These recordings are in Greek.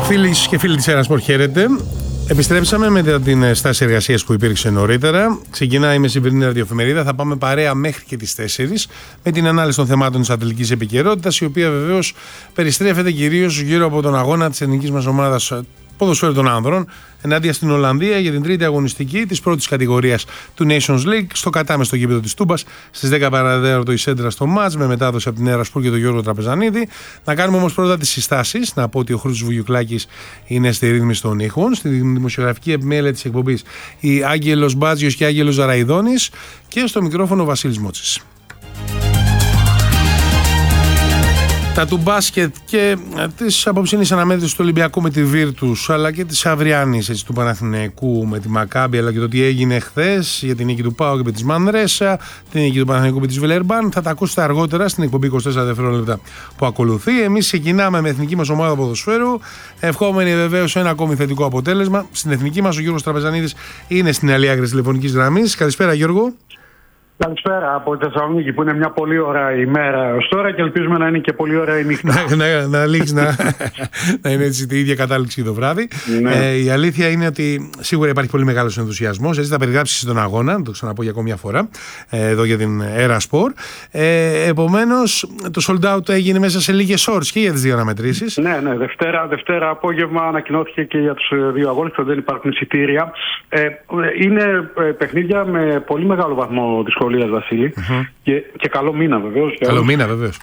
Φίλοι και φίλοι της Ένα Σπορτ, χαίρετε. Επιστρέψαμε μετά την στάση εργασίας που υπήρξε νωρίτερα. Ξεκινάει η μεσημβρινή ραδιοεφημερίδα. Θα πάμε παρέα μέχρι και τις 4 με την ανάλυση των θεμάτων της αθλητικής επικαιρότητας, η οποία βεβαίως περιστρέφεται κυρίως γύρω από τον αγώνα της εθνικής μας ομάδας ποδοσφαίρου των άνδρων ενάντια στην Ολλανδία για την τρίτη αγωνιστική της πρώτης κατηγορίας του Nations League στο Κατάμε, στο γήπεδο της Τούμπας, στις 10 παραδέρωτο η σέντρα στο μάτς, με μετάδοση από την Ένα Σπορτ και τον Γιώργο Τραπεζανίδη. Να κάνουμε όμως πρώτα τις συστάσεις. Να πω ότι ο Χρήστος Βουγιουκλάκης είναι στη ρύθμιση των ήχων, στη δημοσιογραφική επιμέλεια της εκπομπής η Άγγελος Μπάτζιος και Άγγελος Ζαραϊδόνης, και στο μικρόφωνο ο Βασίλης Μότσης. Τα του μπάσκετ και της απόψινής αναμέτρησης του Ολυμπιακού με τη Βίρτους, αλλά και της αυριάνης του Παναθηναϊκού με τη Μακάμπι, αλλά και το τι έγινε χθες για την νίκη του ΠΑΟΚ και με της Μανρέσα, την νίκη του Παναθηναϊκού με της Βιλερμπάν, θα τα ακούσετε αργότερα στην εκπομπή 24 δευτερόλεπτα που ακολουθεί. Εμείς ξεκινάμε με εθνική μας ομάδα ποδοσφαίρου, ευχόμενοι βεβαίως ένα ακόμη θετικό αποτέλεσμα. Στην εθνική μας ο Γιώργος Τραπεζανίδης είναι στην άλλη άκρη της τηλεφωνικής γραμμής. Καλησπέρα, Γιώργο. Καλησπέρα από τη Θεσσαλονίκη, που είναι μια πολύ ωραία ημέρα ως τώρα και ελπίζουμε να είναι και πολύ ωραία η νύχτα. να λήξει να είναι έτσι η ίδια κατάληξη το βράδυ. Ναι. Η αλήθεια είναι ότι σίγουρα υπάρχει πολύ μεγάλος ενθουσιασμός. Έτσι θα περιγράψεις τον αγώνα, το ξαναπώ για ακόμη μια φορά, εδώ για την Ένα Σπορτ. Επομένως, το sold out έγινε μέσα σε λίγες ώρες και για τις δύο αναμετρήσεις. Ναι, Δευτέρα απόγευμα ανακοινώθηκε και για τους δύο αγώνες, δεν υπάρχουν εισιτήρια. Είναι παιχνίδια με πολύ μεγάλο βαθμό δυσκολίας, Βασίλη, και καλό μήνα βεβαίως. Καλό μήνα βεβαίως.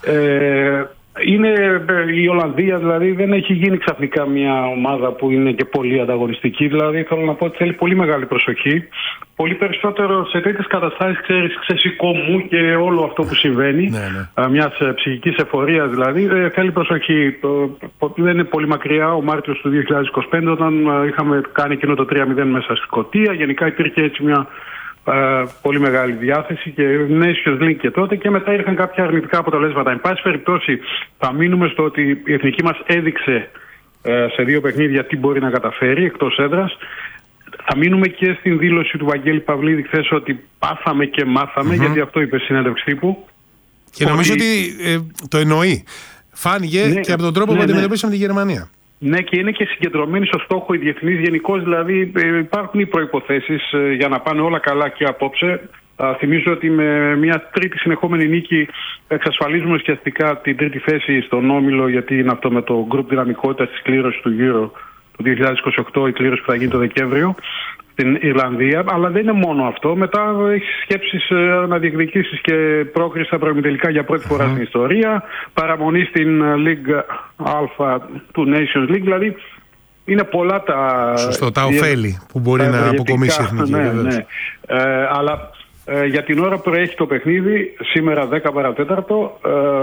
Είναι η Ολλανδία, δηλαδή δεν έχει γίνει ξαφνικά μια ομάδα που είναι και πολύ ανταγωνιστική. Δηλαδή θέλω να πω ότι θέλει πολύ μεγάλη προσοχή. Πολύ περισσότερο σε τέτοιες καταστάσεις, ξέρεις, ξεσηκωμού και όλο αυτό που συμβαίνει. Μιας ψυχικής εφορίας δηλαδή. Θέλει προσοχή. Δεν είναι πολύ μακριά ο Μάρτιος του 2025, όταν είχαμε κάνει εκείνο το 3-0 μέσα στη Σκωτία. Γενικά υπήρχε έτσι μια πολύ μεγάλη διάθεση και Nations League και τότε, και μετά ήρθαν κάποια αρνητικά αποτελέσματα. Εν πάση περιπτώσει, θα μείνουμε στο ότι η εθνική μας έδειξε σε δύο παιχνίδια τι μπορεί να καταφέρει εκτός έδρας. Θα μείνουμε και στην δήλωση του Βαγγέλη Παυλίδη χθες, ότι πάθαμε και μάθαμε, γιατί αυτό είπε συνέντευξη τύπου. Και νομίζω ότι το εννοεί. Φάνηκε και από τον τρόπο που αντιμετωπίσαμε τη Γερμανία. Ναι, και είναι και συγκεντρωμένοι στο στόχο οι διεθνείς γενικώς, δηλαδή υπάρχουν οι προϋποθέσεις για να πάνε όλα καλά και απόψε. Θυμίζω ότι με μια τρίτη συνεχόμενη νίκη εξασφαλίζουμε ουσιαστικά την τρίτη θέση στον όμιλο, γιατί είναι αυτό με το γκρουπ δυναμικότητας της κλήρωσης του Euro του 2028, η κλήρωση που θα γίνει το Δεκέμβριο στην Ιρλανδία. Αλλά δεν είναι μόνο αυτό. Μετά έχει σκέψεις να διεκδικήσεις και πρόκριση στα προημιτελικά για πρώτη φορά στην ιστορία, παραμονή στην Ligue Α του Nations League. Δηλαδή είναι πολλά τα ωφέλη που μπορεί να αποκομίσει η εθνική. Ναι. Αλλά για την ώρα που έχει το παιχνίδι, σήμερα 10 παρατέταρτο,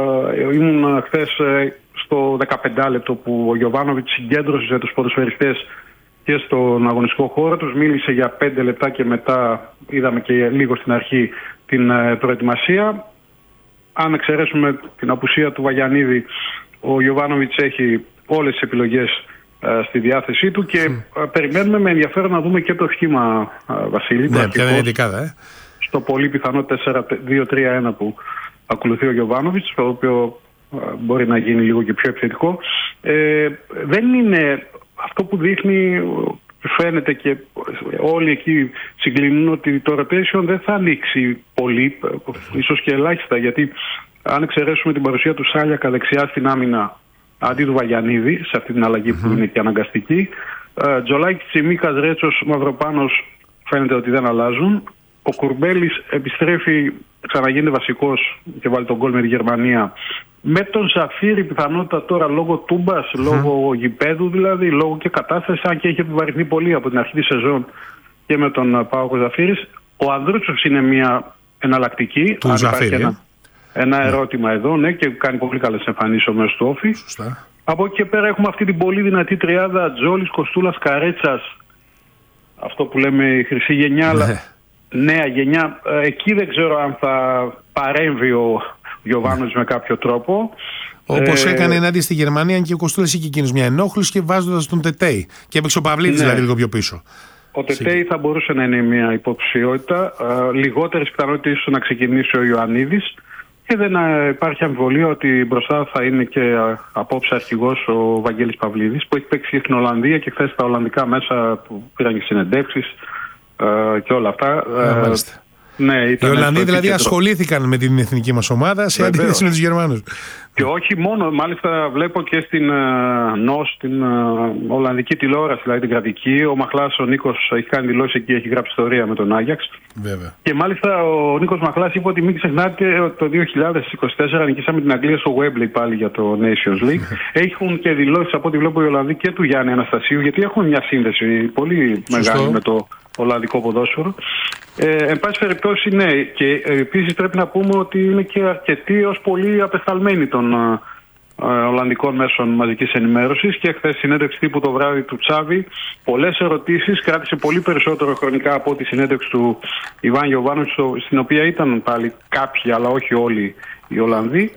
ήμουν χθες στο 15 λεπτό που ο Γιοβάνοβιτς συγκέντρωσε τους ποδοσφαιριστές και στον αγωνιστικό χώρο τους, μίλησε για 5 λεπτά και μετά είδαμε και λίγο στην αρχή την προετοιμασία. Αν εξαιρέσουμε την απουσία του Βαγιανίδη, ο Γιοβάνοβιτς έχει όλες τις επιλογές στη διάθεσή του και περιμένουμε με ενδιαφέρον να δούμε και το σχήμα, Βασίλη. Ναι, ποια είναι η ειδικάδα, στο πολύ πιθανό 4-2-3-1 που ακολουθεί ο Γιοβάνοβιτς, το οποίο μπορεί να γίνει λίγο και πιο επιθετικό. Δεν είναι αυτό που δείχνει, φαίνεται και όλοι εκεί συγκλίνουν, ότι το rotation δεν θα ανοίξει πολύ, ίσως και ελάχιστα, γιατί αν εξαιρέσουμε την παρουσία του Σάλιακα δεξιά στην άμυνα αντί του Βαγιανίδη, σε αυτή την αλλαγή που είναι και αναγκαστική, Τζολάκη, Τσιμίκας, Ρέτσος, Μαυροπάνος φαίνεται ότι δεν αλλάζουν. Ο Κουρμπέλης επιστρέφει, ξαναγίνεται βασικός και βάλει τον γκολ με τη Γερμανία. Με τον Ζαφίρι πιθανότητα τώρα λόγω Τούμπας, λόγω γηπέδου δηλαδή, λόγω και κατάσταση, αν και έχει επιβαρυνθεί πολύ από την αρχή της σεζόν και με τον ΠΑΟΚ Ζαφίρις. Ο Ανδρούτσοφς είναι μια εναλλακτική. Του Ζαφίρι. Ένα ερώτημα εδώ, ναι, και κάνει πολύ καλές εμφανίσεις ο μέσος του Όφη. Από εκεί και πέρα έχουμε αυτή την πολύ δυνατή τριάδα Τζόλης, Κοστούλας, Καρέτσας. Αυτό που λέμε η χρυσή γενιά, αλλά νέα γενιά. Εκεί δεν ξέρω αν θα παρέμβει ο Γιοβάνοβιτς με κάποιο τρόπο. Όπως έκανε ενάντια στη Γερμανία, αν και ο Κοστούλας είχε εκείνος μια ενόχληση και βάζοντας τον Τετέι. Και έπαιξε ο Παυλίδης δηλαδή λίγο πιο πίσω. Ο Τετέι θα μπορούσε να είναι μια υποψηφιότητα. Λιγότερες πιθανότητες ίσως να ξεκινήσει ο Ιωαννίδης. Και δεν υπάρχει αμφιβολία ότι μπροστά θα είναι και απόψε αρχηγός ο Βαγγέλης Παυλίδης, που έχει παίξει στην Ολλανδία και χθες τα Ολλανδικά μέσα που πήραν και συνεντεύξεις και όλα αυτά. Ναι, οι Ολλανδοί δηλαδή ασχολήθηκαν με την εθνική μας ομάδα σε αντίθεση με τους Γερμανούς. Και όχι μόνο, μάλιστα βλέπω και στην ΝΟΣ, την Ολλανδική τηλεόραση, δηλαδή την κρατική, ο Μαχλάς, ο Νίκος, έχει κάνει δηλώσεις εκεί, έχει γράψει ιστορία με τον Άγιαξ. Βέβαια. Και μάλιστα ο Νίκος Μαχλάς είπε ότι μην ξεχνάτε ότι το 2024 νικήσαμε την Αγγλία στο Wembley πάλι για το Nations League. Έχουν και δηλώσεις από ό,τι βλέπω οι Ολλανδοί και του Γιάννη Αναστασίου, γιατί έχουν μια σύνδεση πολύ μεγάλη με το Ολλανδικό ποδόσφαιρο. Εν πάση περιπτώσει, ναι, και επίσης πρέπει να πούμε ότι είναι και αρκετοί ως πολύ απεσταλμένοι των Ολλανδικών μέσων μαζικής ενημέρωσης, και χθες συνέντευξη τύπου το βράδυ του Τσάβη, πολλές ερωτήσεις, κράτησε πολύ περισσότερο χρονικά από τη συνέντευξη του Ιβάν Γιοβάνοβιτς, στην οποία ήταν πάλι κάποιοι αλλά όχι όλοι οι Ολλανδοί.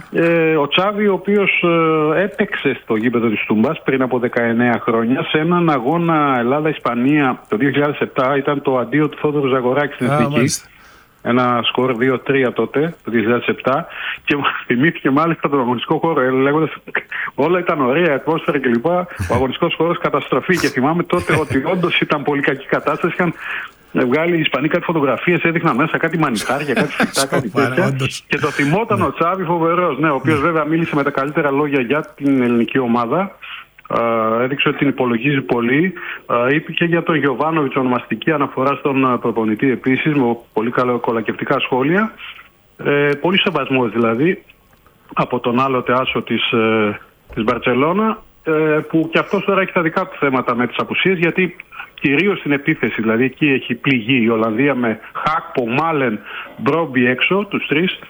Ο Τσάβη, ο οποίος έπαιξε στο γήπεδο της Τούμπας πριν από 19 χρόνια σε έναν αγώνα Ελλάδα-Ισπανία το 2007, ήταν το αντίο του Θόδωρου Ζαγοράκη στην Εθνική. Ένα σκορ 2-3 τότε, το 2007, και θυμήθηκε μάλιστα τον αγωνιστικό χώρο, λέγοντας όλα ήταν ωραία, ατμόσφαιρα κλπ. Ο αγωνιστικός χώρος καταστροφή, και θυμάμαι τότε ότι όντως ήταν πολύ κακή κατάσταση. Είχαν βγάλει οι Ισπανοί κάτι φωτογραφίες, έδειχναν μέσα κάτι μανιτάρια, κάτι φυτά, κάτι τέτοια. Και το θυμόταν ο Τσάβη φοβερός, ναι, ο οποίος βέβαια μίλησε με τα καλύτερα λόγια για την ελληνική ομάδα. Έδειξε ότι την υπολογίζει πολύ. Είπε και για τον Γιοβάνοβιτς ονομαστική αναφορά στον προπονητή επίσης, με πολύ κολακευτικά σχόλια. Πολύ σεβασμός δηλαδή από τον άλλοτε άσο της Μπαρτσελώνα, που και αυτός τώρα έχει τα δικά του θέματα με τις απουσίες, γιατί κυρίως στην επίθεση, δηλαδή εκεί έχει πληγεί η Ολλανδία με Χάκπο, Μάλεν, Μπρόμπι έξω, τους τρεις.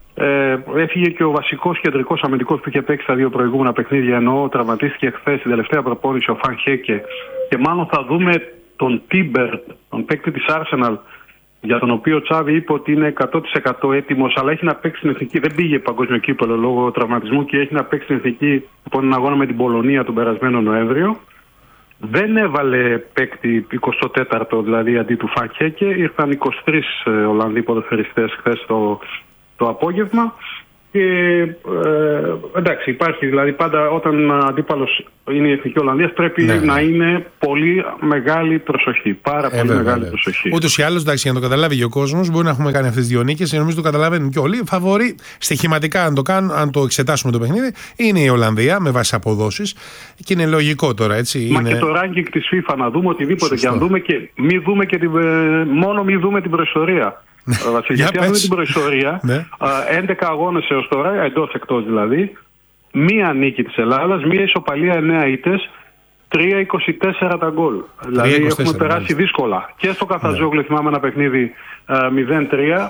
Έφυγε και ο βασικός κεντρικός αμυντικός που είχε παίξει τα δύο προηγούμενα παιχνίδια, ενώ τραυματίστηκε χθες στην τελευταία προπόνηση ο Φαν Χέκε, και μάλλον θα δούμε τον Τίμπερ, τον παίκτη της Arsenal, για τον οποίο ο Τσάβη είπε ότι είναι 100% έτοιμος, αλλά έχει να παίξει στην εθνική. Δεν πήγε παγκόσμιο κύπελλο λόγω τραυματισμού και έχει να παίξει στην εθνική από έναν αγώνα με την Πολωνία τον περασμένο Νοέμβριο. Δεν έβαλε παίκτη 24ο, δηλαδή αντί του Φαν Χέκε. Ήρθαν 23 Ολλανδοί ποδοσφαιριστές χθες το απόγευμα. Και εντάξει, υπάρχει δηλαδή πάντα όταν αντίπαλος είναι η Εθνική Ολλανδία, πρέπει να είναι πολύ μεγάλη προσοχή. Πάρα πολύ μεγάλη προσοχή. Ούτως ή άλλως, εντάξει, για να το καταλάβει και ο κόσμος, μπορεί να έχουμε κάνει αυτές τις δύο νίκες. Νομίζω το καταλαβαίνουν και όλοι. Φαβορί, στοιχηματικά, αν το εξετάσουμε το παιχνίδι, είναι η Ολλανδία με βάση αποδόσεις. Και είναι λογικό τώρα, έτσι. Μα και το ranking της FIFA να δούμε οτιδήποτε και αν δούμε, και μην δούμε και μην δούμε την προϊστορία. Γιατί αν δούμε την προϊστορία, 11 αγώνες έως τώρα, εντός-εκτός δηλαδή, μία νίκη της Ελλάδας, μία ισοπαλία 9 ήττες, 3-24 τα γκολ. Δηλαδή έχουμε περάσει δύσκολα. Και στο Καφτατζόγλου θυμάμαι ένα παιχνίδι 0-3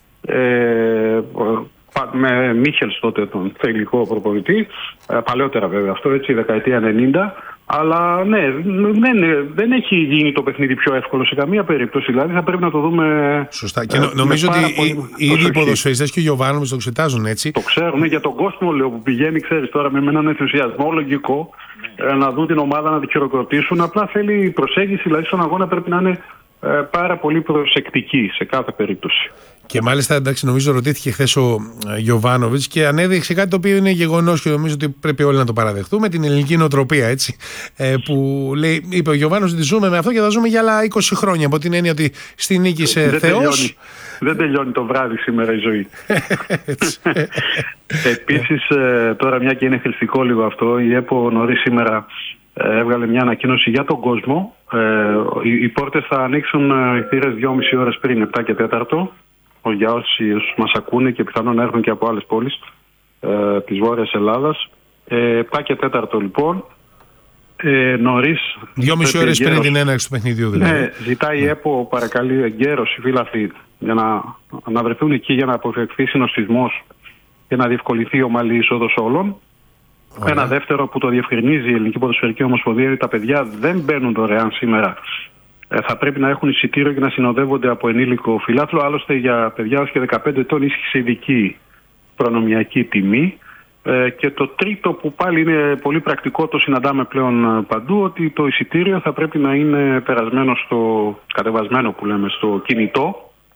με Μίχελς τότε, τον θελικό προπονητή, παλαιότερα βέβαια αυτό, έτσι, δεκαετία 90. Αλλά ναι, δεν έχει γίνει το παιχνίδι πιο εύκολο σε καμία περίπτωση. Δηλαδή θα πρέπει να το δούμε. Σωστά. Και νομίζω ότι οι ίδιοι ποδοσφαιριστές και ο Γιοβάνοβιτς το εξετάζουν έτσι. Το ξέρουν, για τον κόσμο λέω που πηγαίνει, ξέρεις τώρα, με έναν ενθουσιασμό λογικό, να δουν την ομάδα να τη χειροκροτήσουν. Απλά θέλει προσέγγιση, δηλαδή στον αγώνα πρέπει να είναι πάρα πολύ προσεκτική σε κάθε περίπτωση. Και μάλιστα, εντάξει, νομίζω ρωτήθηκε χθες ο Γιοβάνοβιτς και ανέδειξε κάτι το οποίο είναι γεγονός και νομίζω ότι πρέπει όλοι να το παραδεχτούμε, την ελληνική νοοτροπία, έτσι. Που λέει, είπε ο Γιοβάνοβιτς ότι ζούμε με αυτό και θα ζούμε για άλλα 20 χρόνια. Από την έννοια ότι στη νίκησε Θεός. Δεν τελειώνει το βράδυ σήμερα η ζωή. Επίσης, τώρα μια και είναι χρηστικό λίγο αυτό, η ΕΠΟ νωρίς σήμερα έβγαλε μια ανακοίνωση για τον κόσμο. Οι πόρτες θα ανοίξουν οι θύρες 2,5 ώρες πριν, 7 και 4. Για όσοι μας ακούνε και πιθανόν να έρχονται και από άλλες πόλεις της Βόρειας Ελλάδας. 7 και 4 λοιπόν. Νωρίς. 2,5 ώρες πριν την έναρξη του παιχνιδιού δηλαδή. Ναι, ζητάει η ΕΠΟ, παρακαλεί εγκαίρως οι φίλαθλοι για να βρεθούν εκεί για να αποφευχθεί συνοστισμός και να διευκολυνθεί η ομαλή είσοδος όλων. Ένα δεύτερο που το διευκρινίζει η Ελληνική Ποδοσφαιρική Ομοσπονδία, ότι τα παιδιά δεν μπαίνουν δωρεάν σήμερα. Θα πρέπει να έχουν εισιτήριο και να συνοδεύονται από ενήλικο φιλάθλο. Άλλωστε για παιδιά ως και 15 ετών ίσχυσε ειδική προνομιακή τιμή. Και το τρίτο που πάλι είναι πολύ πρακτικό, το συναντάμε πλέον παντού, ότι το εισιτήριο θα πρέπει να είναι περασμένο κατεβασμένο που λέμε στο κινητό.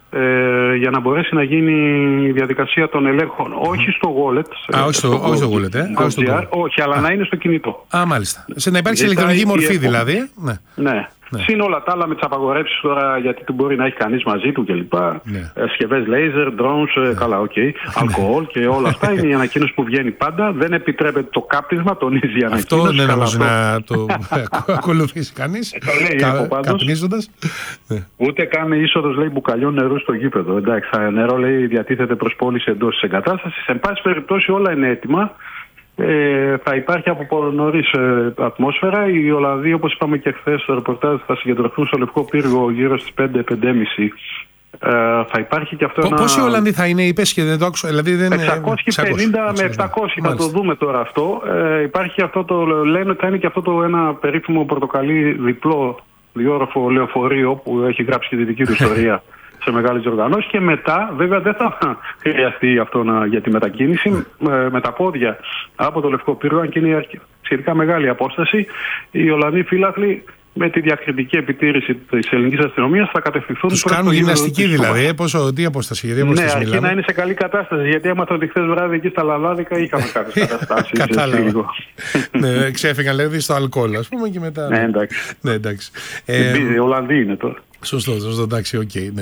για να μπορέσει να γίνει η διαδικασία των ελέγχων. Όχι στο wallet. Όχι στο wallet, όχι, αλλά να είναι στο κινητό. μάλιστα. Να υπάρχει σε ηλεκτρονική μορφή δηλαδή. Ναι. Συν όλα τα άλλα με τις απαγορεύσεις τώρα, γιατί του μπορεί να έχει κανείς μαζί του κλπ. Συσκευές laser, drones, καλά, αλκοόλ και όλα αυτά. Είναι η ανακοίνωση που βγαίνει πάντα. Δεν επιτρέπεται το κάπνισμα, τονίζει η ανακοίνωση. Αυτό δεν νομίζω να το ακολουθήσει κανείς. Καπνίζοντας. Ούτε καν είσοδος, λέει, μπουκαλιών νερού στο γήπεδο. Εντάξει, νερό, λέει, διατίθεται προς πώληση εντός της εγκατάστασης. Εν πάση περιπτώσει, όλα είναι έτοιμα. Θα υπάρχει από νωρίς ατμόσφαιρα. Οι Ολλανδοί, όπως είπαμε και χθες στο ρεπορτάζ, θα συγκεντρωθούν στο Λευκό Πύργο γύρω στις 5-5.30. Θα υπάρχει και αυτό. Πόσοι Ολλανδοί θα είναι, είπες και δεν το άκουσα. Δηλαδή 650 με 700, θα το δούμε τώρα αυτό. Υπάρχει αυτό λένε ότι θα είναι και αυτό ένα περίφημο πορτοκαλί διπλό διόροφο λεωφορείο που έχει γράψει και τη δική του ιστορία σε μεγάλες οργανώσεις, και μετά βέβαια δεν θα χρειαστεί αυτό για τη μετακίνηση με τα πόδια από το Λευκό Πύργο, αν και είναι σχετικά μεγάλη απόσταση. Οι Ολλανδοί φύλαθλοι με τη διακριτική επιτήρηση της ελληνικής αστυνομίας θα κατευθυνθούν. Τους κάνουν γυμναστική δηλαδή, τι απόσταση, γιατί απόσταση μιλάμε. Αρκεί να είναι σε καλή κατάσταση, γιατί έμαθα ότι χθες βράδυ εκεί στα Λαδάδικα είχαμε κάποιες καταστάσεις. Κατάλαβα. Ναι, ξέφυγαν δηλαδή στο αλκοόλ, ας πούμε, και μετά. Ναι, εντάξει. Οι Ολλανδοί είναι τώρα. Σωστό, εντάξει, οκ, ναι.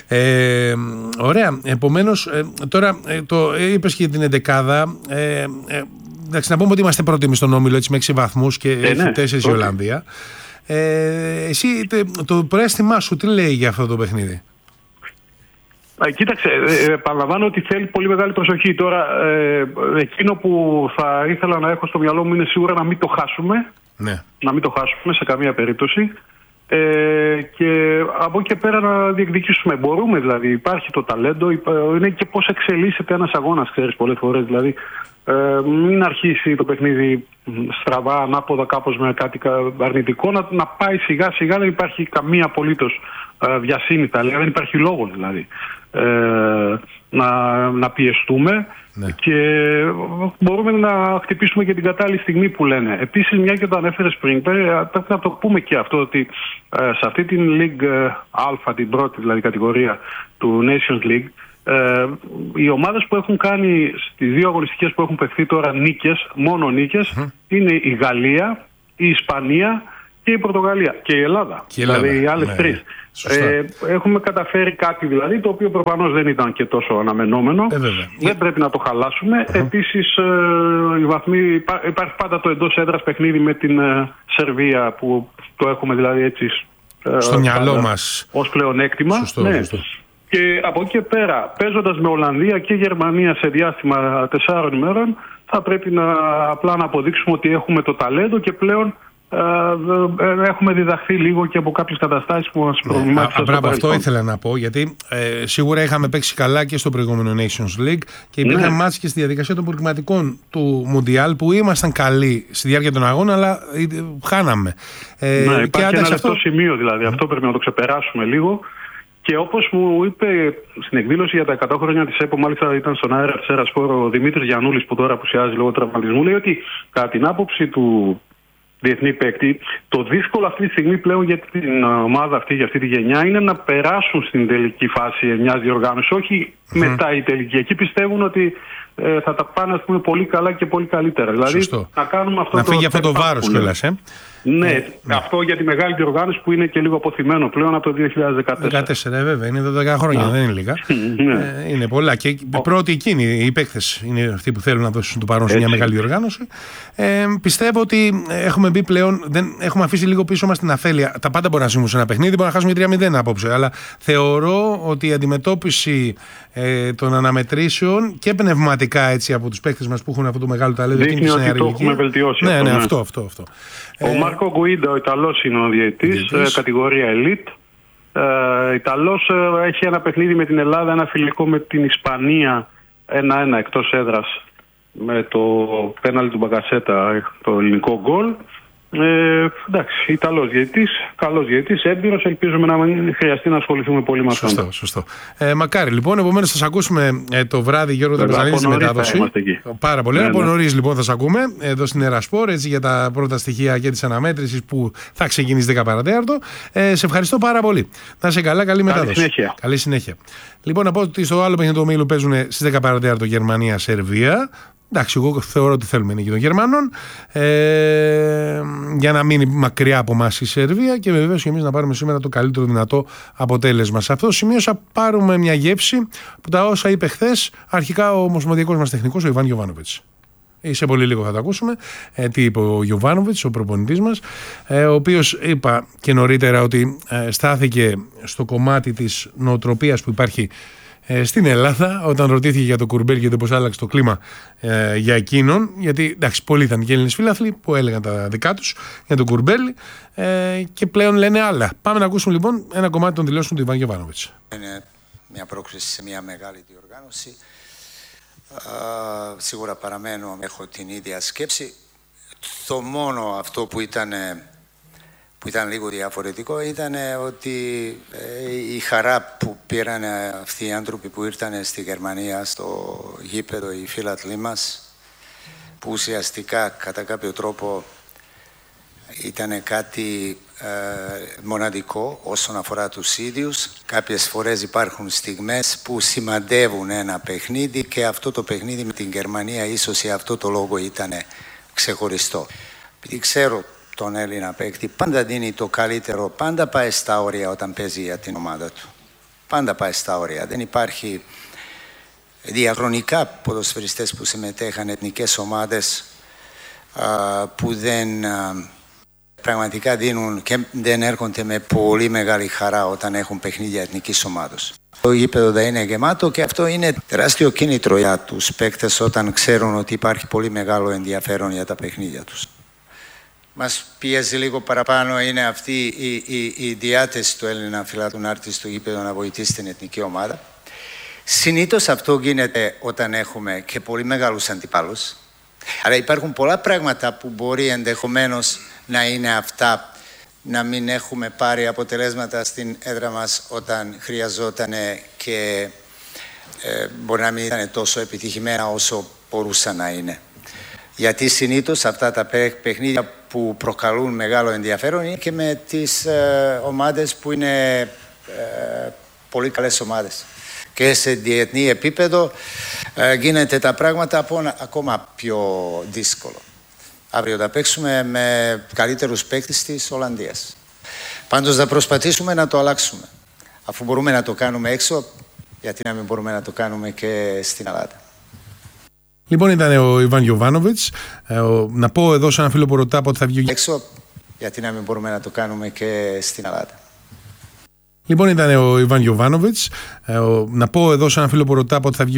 Ωραία, επομένως, τώρα το είπες και την εντεκάδα. Εντάξει, να πούμε ότι είμαστε πρώτοι στον όμιλο, έτσι, με 6 βαθμούς και έχει 4 η Ολλανδία. Εσύ, το προαίσθημά σου τι λέει για αυτό το παιχνίδι? Κοίταξε, επαναλαμβάνω ότι θέλει πολύ μεγάλη προσοχή. Τώρα, εκείνο που θα ήθελα να έχω στο μυαλό μου είναι σίγουρα να μην το χάσουμε. Ναι. Να μην το χάσουμε σε καμία περίπτωση. Και από εκεί και πέρα να διεκδικήσουμε. Μπορούμε δηλαδή, υπάρχει το ταλέντο, είναι και πώς εξελίσσεται ένας αγώνας, ξέρεις, πολλές φορές. Δηλαδή, μην αρχίσει το παιχνίδι στραβά, ανάποδα, κάπως με κάτι αρνητικό, να πάει σιγά σιγά. Δεν υπάρχει καμία απολύτως βιασύνη, δεν υπάρχει λόγος δηλαδή να πιεστούμε. Ναι. Και μπορούμε να χτυπήσουμε και την κατάλληλη στιγμή που λένε. Επίσης, μια και το ανέφερες πριν, πρέπει να το πούμε και αυτό, ότι σε αυτή την League Α, την πρώτη δηλαδή κατηγορία του Nations League, οι ομάδες που έχουν κάνει στις 2 αγωνιστικές που έχουν παιχθεί τώρα νίκες, μόνο νίκες, είναι η Γαλλία, η Ισπανία και η Πορτογαλία και η Ελλάδα. Δηλαδή οι άλλες 3. Έχουμε καταφέρει κάτι δηλαδή, το οποίο προφανώς δεν ήταν και τόσο αναμενόμενο. Δεν πρέπει να το χαλάσουμε. Επίσης, οι βαθμοί, υπάρχει πάντα το εντός έδρας παιχνίδι με την Σερβία, που το έχουμε δηλαδή έτσι στο μυαλό μας ως πλεονέκτημα. Σωστό. Και από εκεί και πέρα, παίζοντας με Ολλανδία και Γερμανία σε διάστημα 4 ημέρων, θα πρέπει απλά να αποδείξουμε ότι έχουμε το ταλέντο και πλέον έχουμε διδαχθεί λίγο και από κάποιες καταστάσεις που μας προβλημάτισαν. Μπράβο, αυτό ήθελα να πω, γιατί σίγουρα είχαμε παίξει καλά και στο προηγούμενο Nations League και υπήρχαν μάτς και στη διαδικασία των προκριματικών του Μουντιάλ που ήμασταν καλοί στη διάρκεια των αγώνων, αλλά χάναμε. Υπάρχει ένα λεπτό σημείο δηλαδή, αυτό πρέπει να το ξεπεράσουμε λίγο. Και όπως μου είπε στην εκδήλωση για τα 100 χρόνια της ΕΠΟ, μάλιστα ήταν στον αέρα της Ερασπόρ ο Δημήτρης Γιαννούλης, που τώρα απουσιάζει λόγω τραυματισμού, λέει ότι κατά την άποψη του διεθνή παίκτη, το δύσκολο αυτή τη στιγμή πλέον για την ομάδα αυτή, για αυτή τη γενιά, είναι να περάσουν στην τελική φάση μιας διοργάνωσης, όχι μετά η τελική. Εκεί πιστεύουν ότι θα τα πάνε, ας πούμε, πολύ καλά και πολύ καλύτερα. Δηλαδή να κάνουμε αυτό, να φύγει αυτό το βάρος κιόλας. Ναι, αυτό για τη μεγάλη διοργάνωση που είναι και λίγο αποθυμένο πλέον από το 2014. Βέβαια, είναι 12 χρόνια, δεν είναι λίγα. Είναι πολλά. Και πρώτοι εκείνοι, οι παίκτες, είναι αυτοί που θέλουν να δώσουν το παρόν σε μια μεγάλη διοργάνωση. Πιστεύω ότι έχουμε μπει πλέον, έχουμε αφήσει λίγο πίσω μας την αφέλεια. Τα πάντα μπορεί να συμβούν σε ένα παιχνίδι, μπορεί να χάσουμε 3-0 απόψε. Αλλά θεωρώ ότι η αντιμετώπιση των αναμετρήσεων και πνευματικά έτσι από τους παίκτες μας που έχουν αυτό το μεγάλο ταλέντο, δείχνει ότι το έχουμε βελτιώσει. Ναι, αυτό. Ο Μάρκο Γκουίντα, ο Ιταλός, είναι ο διαιτητής, κατηγορία Elite. Ιταλός έχει ένα παιχνίδι με την Ελλάδα, ένα φιλικό με την Ισπανία, 1-1 εκτός έδρας, με το πέναλτι του Μπαγκασέτα, το ελληνικό γκολ. Εντάξει, Ιταλός διαιτητής, καλός διαιτητής, έμπειρος. Ελπίζουμε να μην χρειαστεί να ασχοληθούμε πολύ με αυτό. Σωστό. Μακάρι λοιπόν. Επομένως θα σας ακούσουμε το βράδυ, Γιώργο Τραπεζανίδη, στη μετάδοση. Πάρα πολύ. Από νωρίς λοιπόν θα σας ακούμε εδώ στην Ερασπόρ, έτσι, για τα πρώτα στοιχεία και της αναμέτρησης που θα ξεκινήσει 10 παρατέταρτο. Σε ευχαριστώ πάρα πολύ. Να είσαι καλά, καλή μετάδοση. Καλή συνέχεια. Λοιπόν, να πω ότι στο άλλο παιχνίδι του ομίλου παίζουν στις 10 παρατέταρτο Γερμανία-Σερβία. Εντάξει, εγώ θεωρώ ότι θέλουμε νίκη των Γερμανών για να μείνει μακριά από εμάς η Σερβία και βεβαίως και εμείς να πάρουμε σήμερα το καλύτερο δυνατό αποτέλεσμα. Σε αυτό το σημείο θα πάρουμε μια γεύση από τα όσα είπε χθες αρχικά ο ομοσπονδιακός μας τεχνικός, ο Ιβάν Γιοβάνοβιτς. Σε πολύ λίγο θα τα ακούσουμε τι είπε ο Γιοβάνοβιτς, ο προπονητής μας, ο οποίος είπα και νωρίτερα ότι στάθηκε στο κομμάτι της νοοτροπίας που υπάρχει στην Ελλάδα, όταν ρωτήθηκε για το Κουρμπέλι και το πώς άλλαξε το κλίμα για εκείνον, γιατί εντάξει, πολλοί ήταν και Έλληνες φίλαθλοι που έλεγαν τα δικά τους για τον Κουρμπέλι και πλέον λένε άλλα. Πάμε να ακούσουμε λοιπόν ένα κομμάτι των δηλώσεων του Ιβάν Γιοβάνοβιτς. Είναι μια πρόκληση σε μια μεγάλη διοργάνωση. Σίγουρα παραμένω, έχω την ίδια σκέψη. Το μόνο αυτό που ήταν λίγο διαφορετικό ήταν ότι η χαρά που πήραν αυτοί οι άνθρωποι που ήρθαν στη Γερμανία, στο γήπεδο, οι φίλαθλοι μας, που ουσιαστικά κατά κάποιο τρόπο ήταν κάτι μοναδικό όσον αφορά τους ίδιους. Κάποιες φορές υπάρχουν στιγμές που σημαντεύουν ένα παιχνίδι και αυτό το παιχνίδι με την Γερμανία ίσως για αυτό το λόγο ήταν ξεχωριστό. Επειδή ξέρω τον Έλληνα παίκτη, πάντα δίνει το καλύτερο, πάντα πάει στα όρια όταν παίζει για την ομάδα του. Πάντα πάει στα όρια. Δεν υπάρχει διαχρονικά ποδοσφαιριστές που συμμετέχαν, εθνικές ομάδες που δεν πραγματικά δίνουν και δεν έρχονται με πολύ μεγάλη χαρά όταν έχουν παιχνίδια εθνικής ομάδας. Το γήπεδο θα είναι γεμάτο και αυτό είναι τεράστιο κίνητρο για τους παίκτες όταν ξέρουν ότι υπάρχει πολύ μεγάλο ενδιαφέρον για τα παιχνίδια τους. Μας πιέζει λίγο παραπάνω είναι αυτή η διάθεση του Έλληνα φιλάθλου να έρθει στο γήπεδο να βοηθήσει την εθνική ομάδα. Συνήθως αυτό γίνεται όταν έχουμε και πολύ μεγάλους αντιπάλους. Αλλά υπάρχουν πολλά πράγματα που μπορεί ενδεχομένως να είναι αυτά, να μην έχουμε πάρει αποτελέσματα στην έδρα μας όταν χρειαζόταν και μπορεί να μην ήταν τόσο επιτυχημένα όσο μπορούσαν να είναι. Γιατί συνήθως αυτά τα παιχνίδια που προκαλούν μεγάλο ενδιαφέρον είναι και με τις ομάδες που είναι πολύ καλές ομάδες. Και σε διεθνή επίπεδο γίνεται τα πράγματα ακόμα πιο δύσκολο. Αύριο θα παίξουμε με καλύτερους παίκτες της Ολλανδίας. Πάντως θα προσπαθήσουμε να το αλλάξουμε. Αφού μπορούμε να το κάνουμε έξω, γιατί να μην μπορούμε να το κάνουμε και στην Ελλάδα. Λοιπόν, ήταν ο Ιβάν Γιοβάνοβιτς. Να πω εδώ σε ένα φίλο που ρωτά πότε θα βγει έξω, γιατί να μην μπορούμε να το κάνουμε και στην Ελλάδα. Λοιπόν, ήταν ο Ιβάν Γιοβάνοβιτς. Να πω εδώ σε ένα φίλο που ρωτά πότε θα βγει